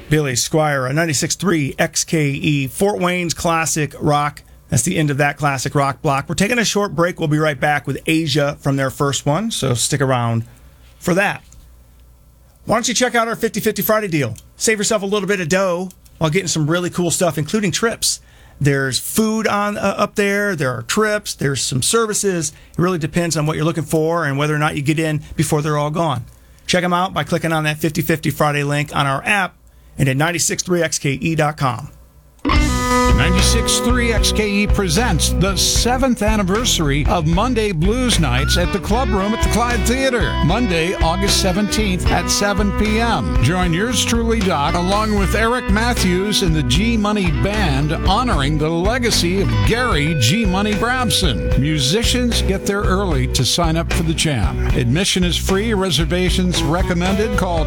Billy Squire, a 96.3 XKE, Fort Wayne's classic rock. That's the end of that classic rock block. We're taking a short break. We'll be right back with Asia from their first one, so stick around for that. Why don't you check out our 50/50 Friday deal? Save yourself a little bit of dough while getting some really cool stuff, including trips. There's food on up there. There are trips. There's some services. It really depends on what you're looking for and whether or not you get in before they're all gone. Check them out by clicking on that 50/50 Friday link on our app and at 963xke.com. 96.3 XKE presents the 7th anniversary of Monday Blues Nights at the Club Room at the Clyde Theater. Monday, August 17th at 7 p.m. Join yours truly, Doc, along with Eric Matthews and the G-Money Band, honoring the legacy of Gary G-Money Brabson. Musicians get there early to sign up for the jam. Admission is free. Reservations recommended. Call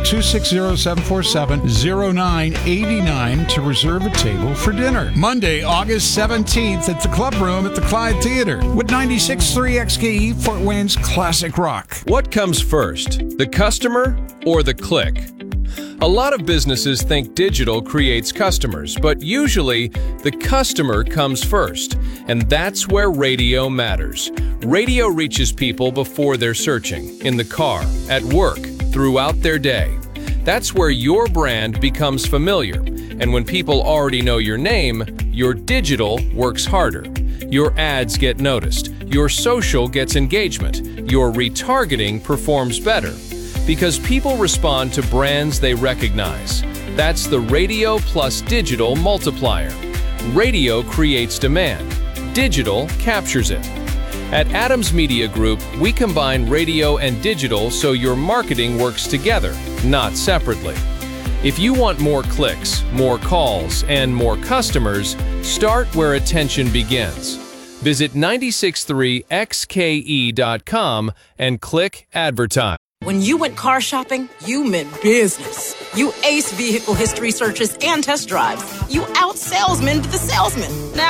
260-747-0989 to reserve a table for dinner. Monday, August 17th at the Club Room at the Clyde Theater with 96.3 XKE, Fort Wayne's classic rock. What comes first, the customer or the click? A lot of businesses think digital creates customers, but usually the customer comes first, and that's where radio matters. Radio reaches people before they're searching, in the car, at work, throughout their day. That's where your brand becomes familiar. And when people already know your name, your digital works harder. Your ads get noticed. Your social gets engagement. Your retargeting performs better. Because people respond to brands they recognize. That's the radio plus digital multiplier. Radio creates demand. Digital captures it. At Adams Media Group, we combine radio and digital so your marketing works together, not separately. If you want more clicks, more calls, and more customers, start where attention begins. Visit 963xke.com and click Advertise. When you went car shopping, you meant business. You aced vehicle history searches and test drives. You out-salesmaned the salesman. Now